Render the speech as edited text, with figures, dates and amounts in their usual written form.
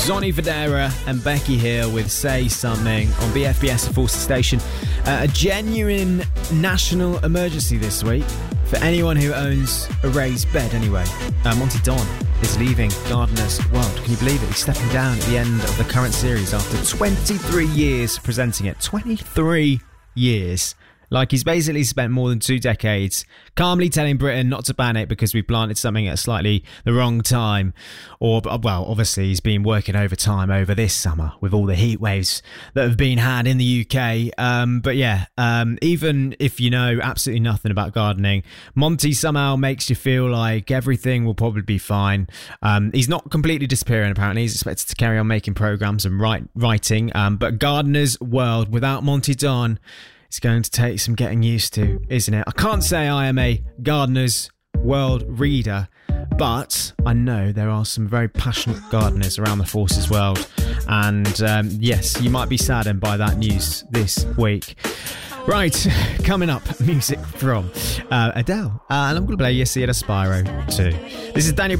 Zonny Fodera and Becky Hill with Say Something on BFBS Forces Station. A genuine national emergency this week for anyone who owns a raised bed anyway. Monty Don is leaving Gardener's World. Can you believe it? He's stepping down at the end of the current series after 23 years presenting it. 23 years. Like, he's basically spent more than 2 decades calmly telling Britain not to ban it because we planted something at slightly the wrong time. Or, well, obviously he's been working overtime over this summer with all the heat waves that have been had in the UK. But yeah, even if you know absolutely nothing about gardening, Monty somehow makes you feel like everything will probably be fine. He's not completely disappearing, apparently. He's expected to carry on making programmes and writing. But Gardener's World without Monty Don, it's going to take some getting used to, isn't it? I can't say I am a Gardener's World reader, but I know there are some very passionate gardeners around the Forces world. And yes, you might be saddened by that news this week. Right, coming up, music from Adele. And I'm going to play You See It a Spyro too. This is Daniel